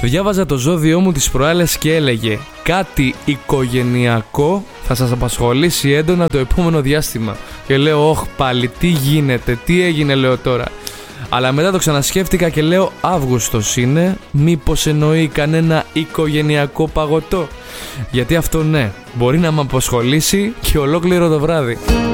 Διάβαζα το ζώδιό μου τις προάλλες και έλεγε κάτι οικογενειακό θα σας απασχολήσει έντονα το επόμενο διάστημα. Και λέω, όχ πάλι, τι γίνεται, τι έγινε, λέω τώρα. Αλλά μετά το ξανασκέφτηκα και λέω, Αύγουστος είναι, μήπως εννοεί κανένα οικογενειακό παγωτό? Γιατί αυτό ναι, μπορεί να με απασχολήσει και ολόκληρο το βράδυ.